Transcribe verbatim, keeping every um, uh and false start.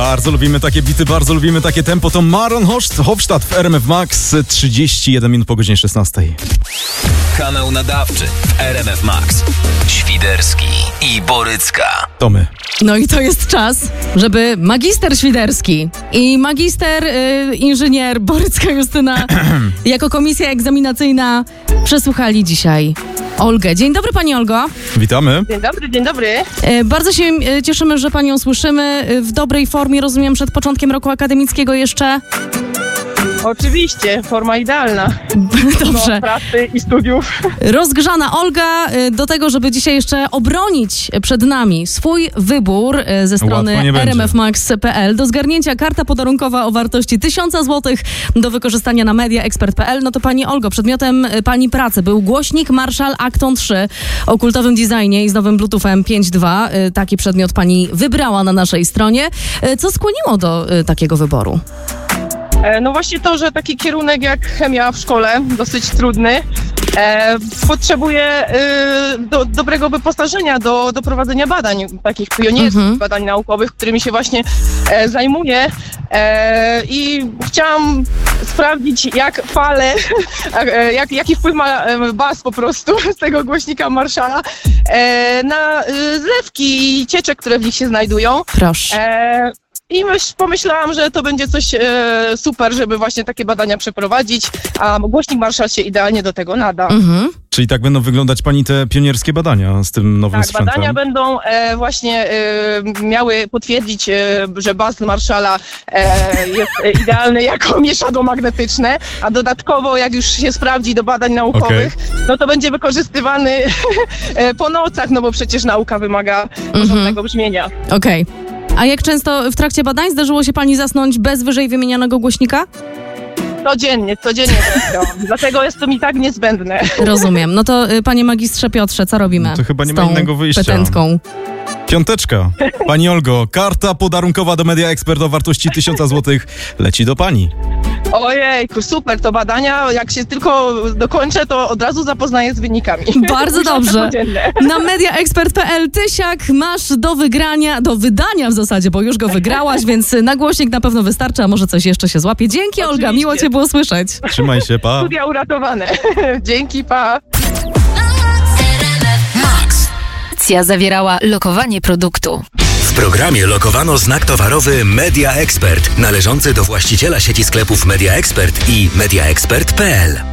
Bardzo lubimy takie bity, bardzo lubimy takie tempo. To Maron Hofstadt w R M F Max, trzydzieści jeden minut po godzinie szesnastej. Kanał nadawczy w R M F Max. Świderski i Borycka. To my. No i to jest czas, żeby magister Świderski i magister y, inżynier Borycka Justyna jako komisja egzaminacyjna przesłuchali dzisiaj Olgę. Dzień dobry, pani Olgo. Witamy. Dzień dobry, dzień dobry. Y, bardzo się y, cieszymy, że panią słyszymy y, w dobrej formie, rozumiem, przed początkiem roku akademickiego jeszcze. Oczywiście, forma idealna. Dobrze. No, pracy i studiów. Rozgrzana Olga y, do tego, żeby dzisiaj jeszcze obronić przed nami swój wybór y, ze strony R M F Max kropka P L. Do zgarnięcia karta podarunkowa o wartości tysiąc złotych do wykorzystania na media expert kropka P L. No to pani Olgo, przedmiotem y, pani pracy był głośnik Marshall Acton trzy o kultowym designie i z nowym Bluetoothem pięć dwa. Y, taki przedmiot pani wybrała na naszej stronie. Y, co skłoniło do y, takiego wyboru? No właśnie to, że taki kierunek jak chemia w szkole, dosyć trudny, e, potrzebuje e, do, dobrego wyposażenia do, do prowadzenia badań, takich pionierskich mhm. badań naukowych, którymi się właśnie e, zajmuję. E, I chciałam sprawdzić, jak fale, jak, jaki wpływ ma bas po prostu z tego głośnika Marshalla e, na e, zlewki i cieczek, które w nich się znajdują. Proszę. E, I myśl, pomyślałam, że to będzie coś e, super, żeby właśnie takie badania przeprowadzić, a głośnik Marshall się idealnie do tego nada. Mhm. Czyli tak będą wyglądać pani te pionierskie badania z tym nowym tak, sprzętem? Tak, badania będą e, właśnie e, miały potwierdzić, e, że bas Marshalla e, jest idealny jako mieszadło magnetyczne, a dodatkowo jak już się sprawdzi do badań naukowych, okay. no to będzie wykorzystywany po nocach, no bo przecież nauka wymaga porządnego mhm. brzmienia. Okej. Okay. A jak często w trakcie badań zdarzyło się pani zasnąć bez wyżej wymienionego głośnika? Codziennie, codziennie zasnęłam. Dlatego jest to mi tak niezbędne. Rozumiem. No to y, panie magistrze Piotrze, co robimy? No to chyba nie z ma tą innego wyjścia. Petentką? Piąteczka. Pani Olgo, karta podarunkowa do Media Expert o wartości tysiąc złotych leci do pani. Ojejku, super, to badania, jak się tylko dokończę, to od razu zapoznaję z wynikami. Bardzo dobrze. Na media expert kropka P L Tysiak masz do wygrania, do wydania w zasadzie, bo już go wygrałaś, więc na głośnik na pewno wystarczy, a może coś jeszcze się złapie. Dzięki Oczywiście. Olga, miło cię było słyszeć. Trzymaj się, pa. Studia uratowane. Dzięki, pa. Akcja zawierała lokowanie produktu. W programie lokowano znak towarowy Media Expert, należący do właściciela sieci sklepów Media Expert i media expert kropka P L.